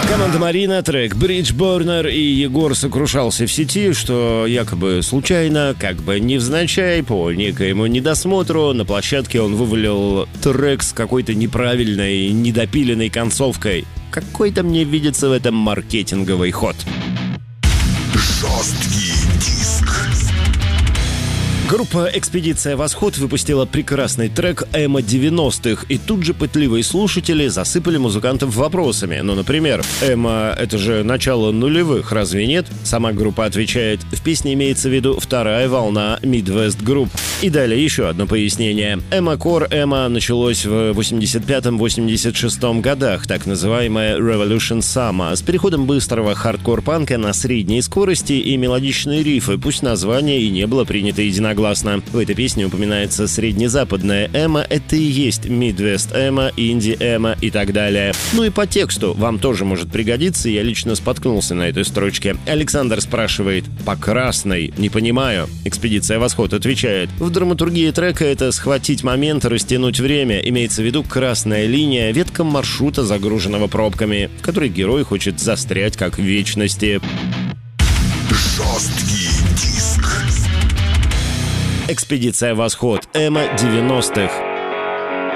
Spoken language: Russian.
Команда «Марина», трек «Бриджборнер», и Егор сокрушался в сети, что якобы случайно, как бы невзначай, по некоему недосмотру, на площадке он вывалил трек с какой-то неправильной, недопиленной концовкой. Какой-то мне видится в этом маркетинговый ход. Жесткий диск. Группа «Экспедиция Восход» выпустила прекрасный трек эмо 90-х, и тут же пытливые слушатели засыпали музыкантов вопросами. Ну, например, эмо — это же начало нулевых, разве нет? Сама группа отвечает: в песне имеется в виду вторая волна Midwest Group. И далее еще одно пояснение. Эмо-кор эмо началось в 85-86 годах, так называемая Revolution Summer, с переходом быстрого хардкор-панка на средней скорости и мелодичные рифы, пусть название и не было принято единогласно. В этой песне упоминается среднезападное эмо, это и есть Midwest эмо, инди-эмо и так далее. Ну и по тексту вам тоже может пригодиться, я лично споткнулся на этой строчке. Александр спрашивает: по красной? Не понимаю. «Экспедиция Восход» отвечает: в драматургии трека это схватить момент, растянуть время. Имеется в виду красная линия, ветка маршрута, загруженного пробками, в которой герой хочет застрять как в вечности. Жесткий диск. «Экспедиция Восход», эмо 90-х.